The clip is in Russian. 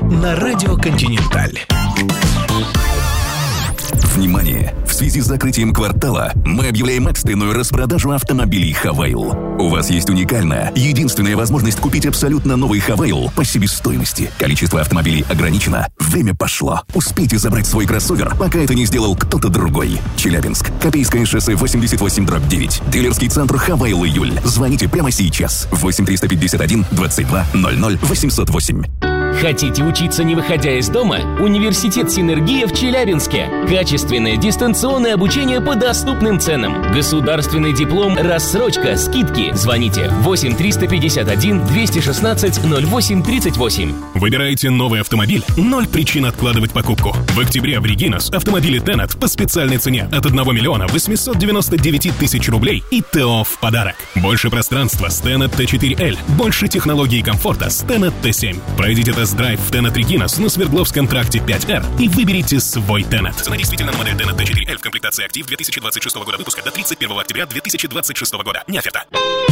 на Радио Континенталь. Внимание! В связи с закрытием квартала мы объявляем экстренную распродажу автомобилей «Хавейл». У вас есть уникальная, единственная возможность купить абсолютно новый «Хавейл» по себестоимости. Количество автомобилей ограничено. Время пошло. Успейте забрать свой кроссовер, пока это не сделал кто-то другой. Челябинск. Копейское шоссе 88/9. Дилерский центр «Хавейл Июль». Звоните прямо сейчас. 8 351 22 00 808. Хотите учиться, не выходя из дома? Университет «Синергия» в Челябинске. Качественное дистанционное обучение по доступным ценам. Государственный диплом, рассрочка, скидки. Звоните 8 351 216 08 38. Выбираете новый автомобиль? 0 причин откладывать покупку. В октябре в Регинас автомобили Тенет по специальной цене от 1 899 000 рублей и ТО в подарок. Больше пространства с Тенет Т4Л. Больше технологий и комфорта с Тенет Т7. Пройдите тест-драйв в Тенет Регинас на Свердловском тракте 5Р и выберите свой Тенет. Цена действительно на модель Тенет Т4Л в комплектации «Актив» 2026 года выпуска до 31 октября 2026 года. Не оферта.